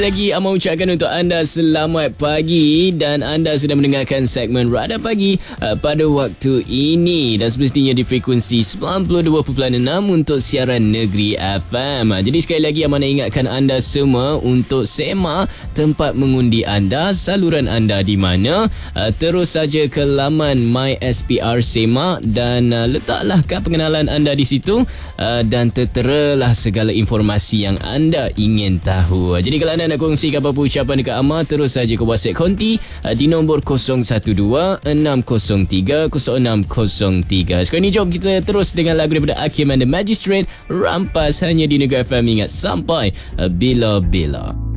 Lagi Amar ucapkan untuk anda selamat pagi dan anda sedang mendengarkan segmen Radar Pagi pada waktu ini dan semestinya di frekuensi 92.6 untuk siaran negeri FM. Jadi sekali lagi Amar nak ingatkan anda semua untuk semak tempat mengundi anda, saluran anda di mana. Terus saja ke laman MySPR Semak dan letaklah kad pengenalan anda di situ dan terteralah segala informasi yang anda ingin tahu. Jadi kalau anda nak kongsikan apa-apa ucapan dekat Amar, terus saja ke WhatsApp konti di nombor 012-603-0603. Sekarang ni jom kita terus dengan lagu daripada Hakim and the Magistrate, Rampas hanya di Negeri FM. Ingat sampai bila-bila.